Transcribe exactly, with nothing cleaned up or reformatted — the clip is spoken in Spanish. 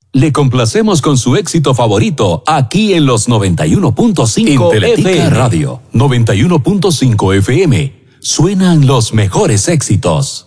Le complacemos con su éxito favorito, aquí en los noventa y uno punto cinco Teletica F M. Radio. noventa y uno punto cinco F M. Suenan los mejores éxitos.